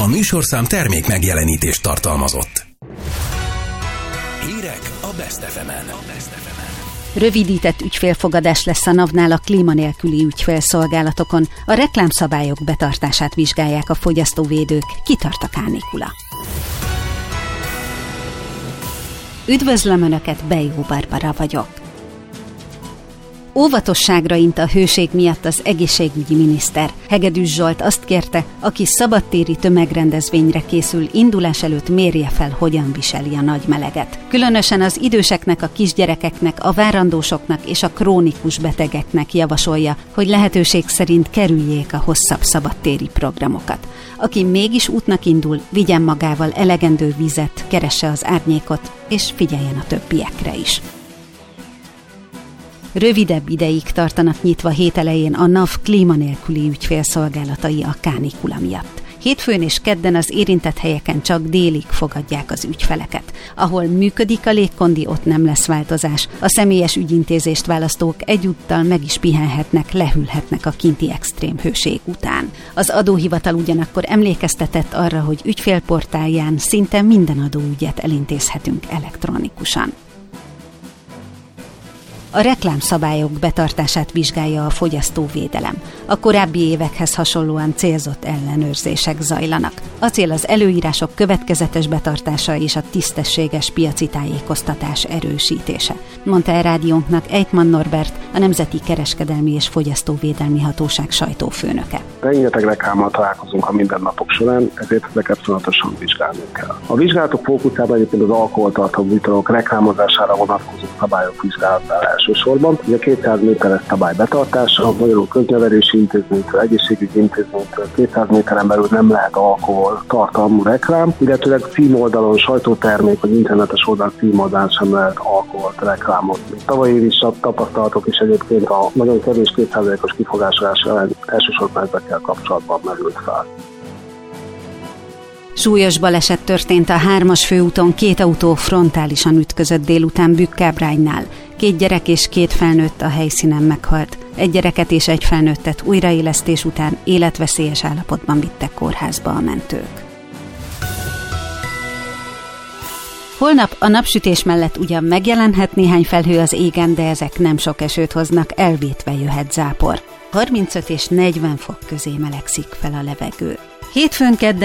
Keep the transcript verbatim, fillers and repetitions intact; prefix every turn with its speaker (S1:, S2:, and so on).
S1: A műsorszám termék megjelenítést tartalmazott. Hírek a Best ef emen.
S2: Rövidített ügyfélfogadás lesz a NAV-nál a klíma nélküli ügyfélszolgálatokon. A reklámszabályok betartását vizsgálják a fogyasztóvédők. Kitart a kánikula. Üdvözlöm Önöket, Bejó Barbara vagyok. Óvatosságra int a hőség miatt az egészségügyi miniszter. Hegedűs Zsolt azt kérte, aki szabadtéri tömegrendezvényre készül, indulás előtt mérje fel, hogyan viseli a nagy meleget. Különösen az időseknek, a kisgyerekeknek, a várandósoknak és a krónikus betegeknek javasolja, hogy lehetőség szerint kerüljék a hosszabb szabadtéri programokat. Aki mégis útnak indul, vigyen magával elegendő vizet, keresse az árnyékot, és figyeljen a többiekre is. Rövidebb ideig tartanak nyitva hét elején a NAV klíma nélküli ügyfélszolgálatai a kánikula miatt. Hétfőn és kedden az érintett helyeken csak délig fogadják az ügyfeleket. Ahol működik a légkondi, ott nem lesz változás. A személyes ügyintézést választók egyúttal meg is pihenhetnek, lehűlhetnek a kinti extrém hőség után. Az adóhivatal ugyanakkor emlékeztetett arra, hogy ügyfélportálján szinte minden adóügyet elintézhetünk elektronikusan. A reklámszabályok betartását vizsgálja a fogyasztóvédelem. A korábbi évekhez hasonlóan célzott ellenőrzések zajlanak. A cél az előírások következetes betartása és a tisztességes piaci tájékoztatás erősítése, mondta e rádiónknak Ejtman Norbert, a Nemzeti Kereskedelmi és Fogyasztóvédelmi Hatóság sajtófőnöke.
S3: Rengeteg reklámmal találkozunk a mindennapok során, ezért ezeket folyamatosan vizsgálnunk kell. A vizsgálatok fókuszában egyébként az alkoholtartalmú italok reklámozására vonatkozó szabályok vizsgálatára elsősorban. Ugye a kétszáz méteres szabály betartása, magyarul köznevelési intézménytől, egészségügyi intézménytől kétszáz méteren belül nem lehet alkohol tartalmú reklám, illetőleg címoldalon, sajtótermék vagy internetes oldal címoldalán sem lehet alkoholt reklámozni. Tavaly év is a tapasztalatok is egyébként a nagyon kevés két százalékos kifogásolás ellen elsősorban ezekkel kapcsolatban merült fel.
S2: Súlyos baleset történt a hármas főúton, két autó frontálisan ütközött délután Bükk-Kábránynál. Két gyerek és két felnőtt a helyszínen meghalt. Egy gyereket és egy felnőttet újraélesztés után életveszélyes állapotban vittek kórházba a mentők. Holnap a napsütés mellett ugyan megjelenhet néhány felhő az égen, de ezek nem sok esőt hoznak, elvétve jöhet zápor. harmincöt és negyven fok közé melegszik fel a levegő. Hétfőn kedden